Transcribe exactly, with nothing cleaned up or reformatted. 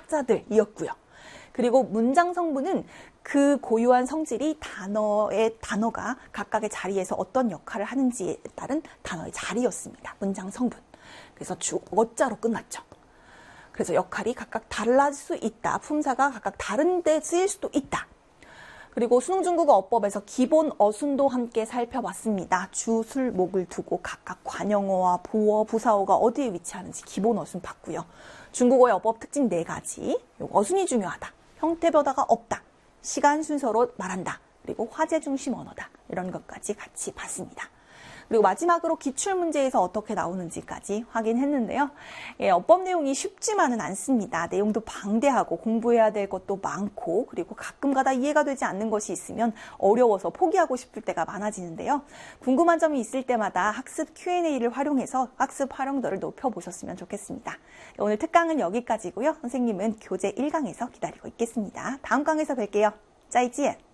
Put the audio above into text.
학자들이었고요. 그리고 문장 성분은 그 고유한 성질이 단어의 단어가 각각의 자리에서 어떤 역할을 하는지에 따른 단어의 자리였습니다. 문장 성분. 그래서 주어자로 끝났죠. 그래서 역할이 각각 달라질 수 있다. 품사가 각각 다른 데 쓰일 수도 있다. 그리고 수능 중국어 어법에서 기본 어순도 함께 살펴봤습니다. 주, 술, 목을 두고 각각 관형어와 보어, 부사어가 어디에 위치하는지 기본 어순 봤고요. 중국어의 어법 특징 네 가지. 어순이 중요하다. 형태보다가 없다. 시간 순서로 말한다. 그리고 화제 중심 언어다. 이런 것까지 같이 봤습니다. 그리고 마지막으로 기출문제에서 어떻게 나오는지까지 확인했는데요. 예, 어법 내용이 쉽지만은 않습니다. 내용도 방대하고 공부해야 될 것도 많고 그리고 가끔가다 이해가 되지 않는 것이 있으면 어려워서 포기하고 싶을 때가 많아지는데요. 궁금한 점이 있을 때마다 학습 큐 앤 에이를 활용해서 학습 활용도를 높여보셨으면 좋겠습니다. 오늘 특강은 여기까지고요. 선생님은 교재 일 강에서 기다리고 있겠습니다. 다음 강에서 뵐게요. 짜이지엔.